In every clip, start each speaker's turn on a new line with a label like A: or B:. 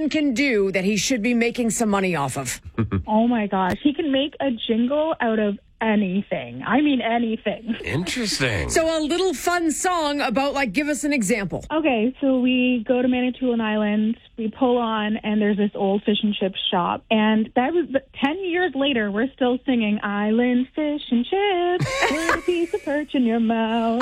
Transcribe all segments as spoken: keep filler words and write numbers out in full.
A: man can do that he should be making some money off of?
B: Oh, my gosh. He can make a jingle out of anything. I mean, anything.
C: Interesting.
A: So a little fun song about, like, give us an example.
B: Okay, so we go to Manitoulin Island, we pull on, and there's this old fish and chip shop. And that was ten years later, we're still singing Island Fish and Chips, put a piece of perch in your mouth.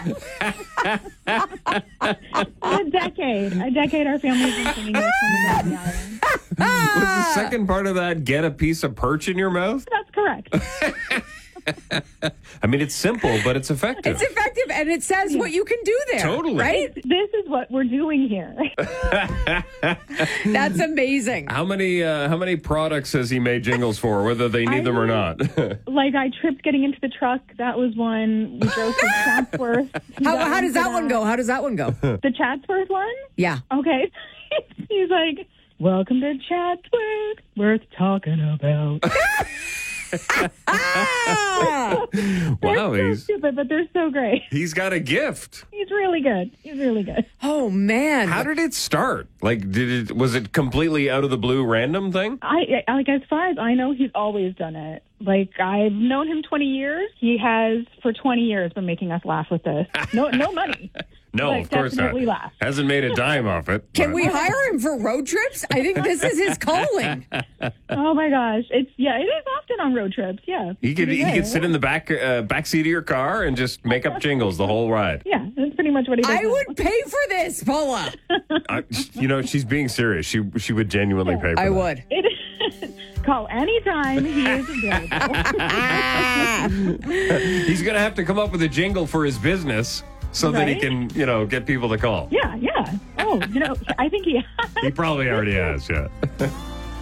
B: a decade. A decade our family's been singing this when we go to the island.
C: Was the second part of that, get a piece of perch in your mouth?
B: That's correct.
C: I mean, it's simple, but it's effective.
A: It's effective, and it says what you can do there.
C: Totally.
A: Right?
B: This is what we're doing here.
A: That's amazing.
C: How many uh, how many products has he made jingles for, whether they need
B: I
C: them or not?
B: Like, I tripped getting into the truck. That was one. We drove to Chatsworth.
A: How, how does that one go? How does that one go?
B: The Chatsworth one?
A: Yeah.
B: Okay. He's like, welcome to Chatsworth, worth talking about.
A: Ah!
B: They're
C: Wow,
B: so
C: he's
B: stupid, but they're so great.
C: he's got a gift.
B: He's really good. He's really good.
A: Oh, man.
C: How did it start? Like, did it was it completely out of the blue, random thing?
B: I like as far as I know, he's always done it. Like, I've known him twenty years. He has for twenty years been making us laugh with this. No, no money.
C: No,
B: But
C: of course not.
B: definitely laugh.
C: Hasn't made a dime off it.
A: Can
C: but-
A: we hire him for road trips? I think this is his calling.
B: Oh my gosh, it's yeah, it is often on road trips. Yeah,
C: He could
B: Pretty
C: he
B: good.
C: could sit in the back uh, back seat of your car and just make up jingles the whole ride.
B: Yeah, that's pretty much what he does.
A: I would pay for this, Paula.
C: I, you know, she's being serious. She she would genuinely pay for
A: I
C: that.
A: would.
B: It call anytime. He is available.
C: He's going to have to come up with a jingle for his business so that he
B: Right?
C: can, you know, get people to call.
B: Yeah, yeah. Oh, you know, I think he.
C: He probably already has, yeah.